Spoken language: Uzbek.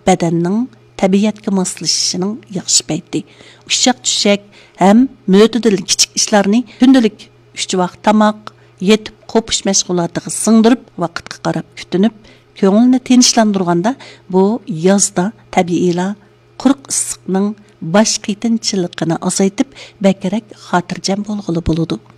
badanning tabiatga moslashishining yaxshi payti. Ushaq-tushak ham mo'tadil kichik ishlarni kundalik 3 vaqt tamoq, yetib qo'pish mashg'ulotiga singdirib, vaqtga qarab kutinib, ko'ngilni tinchlantirganda bu yozda tabiiyla quruq issiqning bosh qitinchiligini azaytib, bakrak xotirjam bo'lg'ili bo'ladi.